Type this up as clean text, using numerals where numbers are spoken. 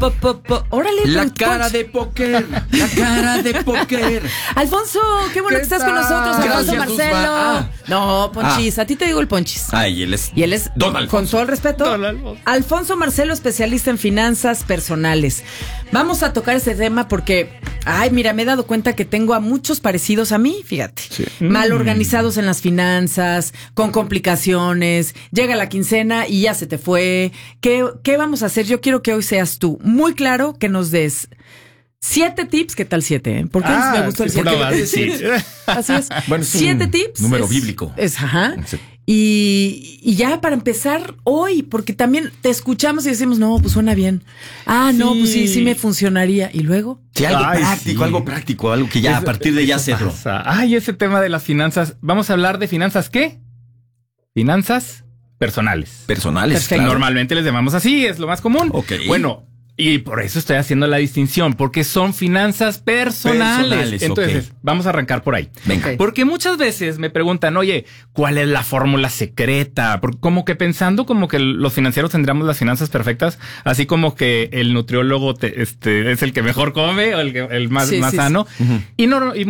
Órale, La cara de póker. La cara de póker. Alfonso, qué bueno que estás con nosotros. Alfonso Gracias, Marcelo. No, Ponchis, a ti te digo el Ponchis. Ay, él es. Y él es, Don Alfonso. con todo el respeto, Don Alfonso. Alfonso Marcelo, especialista en finanzas personales. Vamos a tocar ese tema porque, mira, me he dado cuenta que tengo a muchos parecidos a mí, fíjate. Sí. Mal organizados en las finanzas, con complicaciones, llega la quincena y ya se te fue. ¿Qué vamos a hacer? Yo quiero que hoy seas tú muy claro, que nos des 7 tips. ¿Qué tal 7? ¿Por qué me gustó el 7? Sí. Así es. Bueno, es 7 un tips. número bíblico. Ajá. Sí. Y ya para empezar hoy, porque también te escuchamos y decimos, no, pues suena bien. No, pues sí me funcionaría. ¿Y luego? Sí, algo práctico, algo que ya a partir de ya hacerlo. Ese tema de las finanzas. Vamos a hablar de finanzas, ¿qué? Finanzas personales. Personales. Perfecto. Claro. Normalmente les llamamos así, es lo más común. Ok. Bueno, y por eso estoy haciendo la distinción, porque son finanzas personales. Entonces, vamos a arrancar por ahí. Venga. Ok. Porque muchas veces me preguntan, oye, ¿cuál es la fórmula secreta? Como que pensando como que los financieros tendríamos las finanzas perfectas, así como que el nutriólogo es el que mejor come o el más Sí. sano. Uh-huh. Y